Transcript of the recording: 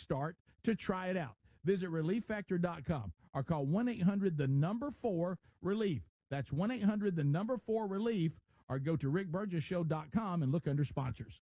start to try it out. Visit ReliefFactor.com or call 1-800-4-RELIEF. That's 1-800-4-RELIEF, or go to RickBurgessShow.com and look under sponsors.